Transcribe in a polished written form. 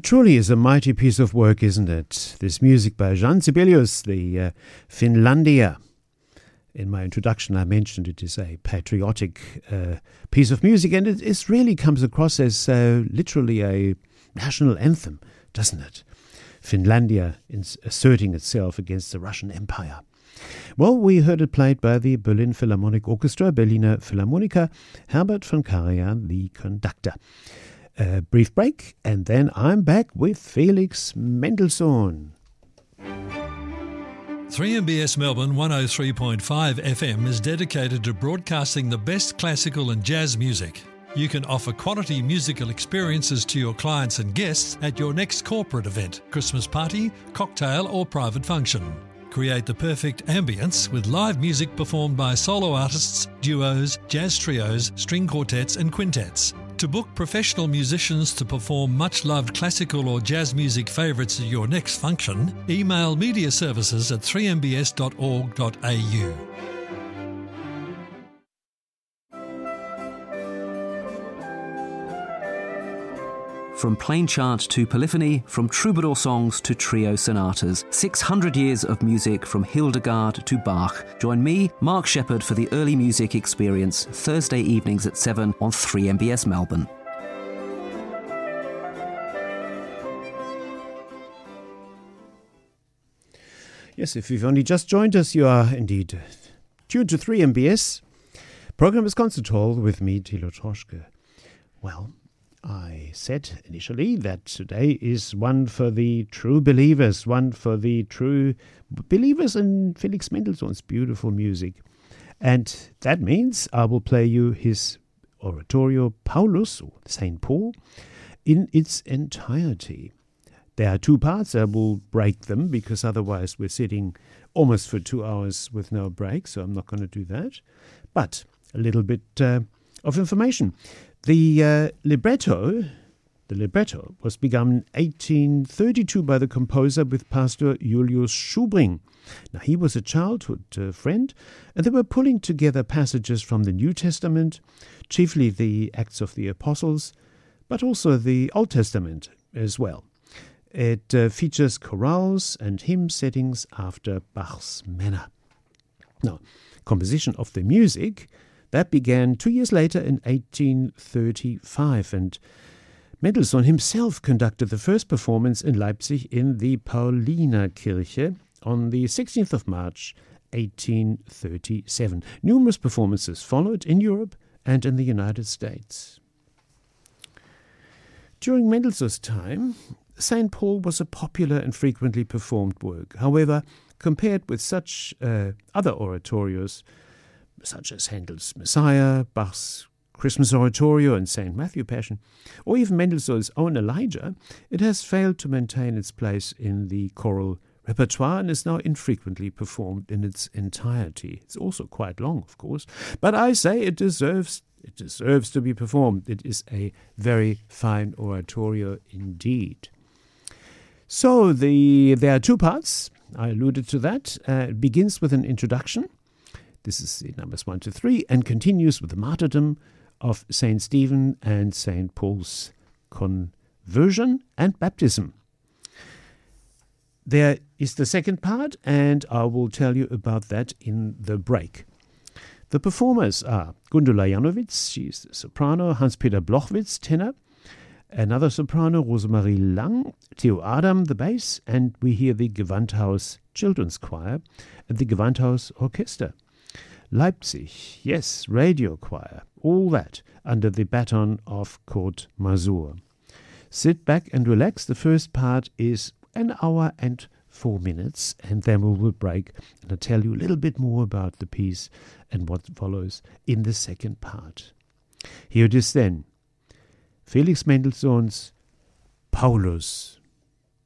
truly is a mighty piece of work, isn't it? This music by Jean Sibelius, the Finlandia. In my introduction, I mentioned it is a patriotic piece of music, and it really comes across as literally a national anthem, doesn't it? Finlandia asserting itself against the Russian Empire. Well, we heard it played by the Berlin Philharmonic Orchestra, Berliner Philharmoniker, Herbert von Karajan, the conductor. A brief break, and then I'm back with Felix Mendelssohn. 3MBS Melbourne 103.5 FM is dedicated to broadcasting the best classical and jazz music. You can offer quality musical experiences to your clients and guests at your next corporate event, Christmas party, cocktail or private function. Create the perfect ambience with live music performed by solo artists, duos, jazz trios, string quartets and quintets. To book professional musicians to perform much-loved classical or jazz music favourites at your next function, email mediaservices@3mbs.org.au. From plain chant to polyphony, from troubadour songs to trio sonatas, 600 years of music from Hildegard to Bach. Join me, Mark Shepherd, for the Early Music Experience, Thursday evenings at 7 on 3MBS Melbourne. Yes, if you've only just joined us, you are indeed tuned to 3MBS. Program is Concert Hall with me, Thilo Troschke. Well, I said initially that today is one for the true believers, one for the true believers in Felix Mendelssohn's beautiful music. And that means I will play you his oratorio Paulus, or St. Paul, in its entirety. There are two parts. I will break them because otherwise we're sitting almost for 2 hours with no break, so I'm not going to do that. But a little bit of information. The libretto was begun in 1832 by the composer with Pastor Julius Schubring. Now, he was a childhood friend, and they were pulling together passages from the New Testament, chiefly the Acts of the Apostles, but also the Old Testament as well. It features chorales and hymn settings after Bach's manner. Now, composition of the music, that began 2 years later in 1835, and Mendelssohn himself conducted the first performance in Leipzig in the Paulinerkirche on the 16th of March, 1837. Numerous performances followed in Europe and in the United States. During Mendelssohn's time, St. Paul was a popular and frequently performed work. However, compared with such other oratorios, such as Handel's Messiah, Bach's Christmas Oratorio and St. Matthew Passion, or even Mendelssohn's own Elijah, it has failed to maintain its place in the choral repertoire and is now infrequently performed in its entirety. It's also quite long, of course, but I say it deserves to be performed. It is a very fine oratorio indeed. So there are two parts. I alluded to that. It begins with an introduction. This is the numbers 1 to 3, and continues with the martyrdom of St. Stephen and St. Paul's conversion and baptism. There is the second part, and I will tell you about that in the break. The performers are Gundula Janowitz, she's the soprano, Hans-Peter Blochwitz, tenor, another soprano, Rosemarie Lang, Theo Adam, the bass, and we hear the Gewandhaus Children's Choir and the Gewandhaus Orchester. Leipzig, yes, radio choir, all that under the baton of Kurt Masur. Sit back and relax. The first part is 1 hour and 4 minutes, and then we will break and I'll tell you a little bit more about the piece and what follows in the second part. Here it is then, Felix Mendelssohn's Paulus.